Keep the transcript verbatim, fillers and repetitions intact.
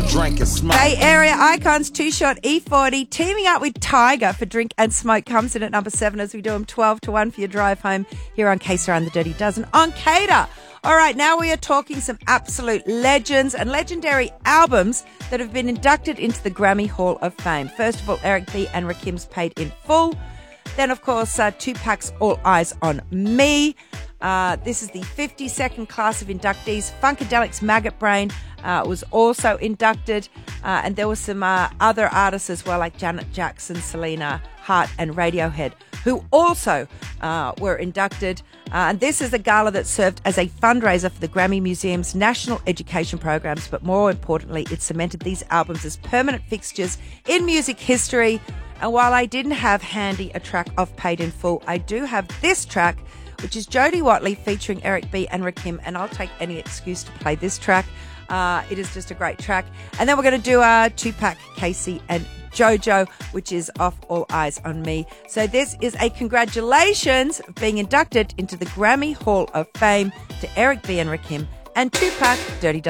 So drink and smoke. Bay Area Icons, Too Short, E forty, teaming up with Tiger for Drink and Smoke, comes in at number seven as we do them twelve to one for your drive home here on K-Star and the Dirty Dozen on Cater. All right, now we are talking some absolute legends and legendary albums that have been inducted into the Grammy Hall of Fame. First of all, Eric B. and Rakim's Paid in Full. Then, of course, uh, Tupac's All Eyes on Me. Uh, this is the fifty-second class of inductees. Funkadelic's Maggot Brain uh, was also inducted. Uh, and there were some uh, other artists as well, like Janet Jackson, Selena, Hart, and Radiohead, who also uh, were inducted. Uh, and this is a gala that served as a fundraiser for the Grammy Museum's national education programs, but more importantly, it cemented these albums as permanent fixtures in music history. And while I didn't have handy a track of Paid in Full, I do have this track, which is Jodie Watley featuring Eric B. and Rakim, and I'll take any excuse to play this track. Uh, it is just a great track. And then we're going to do uh, Tupac, Casey, and JoJo, which is Off All Eyes on Me. So this is a congratulations of being inducted into the Grammy Hall of Fame to Eric B. and Rakim and Tupac, Dirty Dozen.